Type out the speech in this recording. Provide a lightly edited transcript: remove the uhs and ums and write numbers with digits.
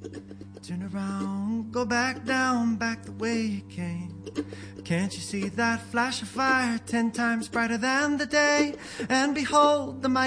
Turn around, go back down, back the way you came. Can't you see that flash of fire 10 times brighter than the day? And behold, the mighty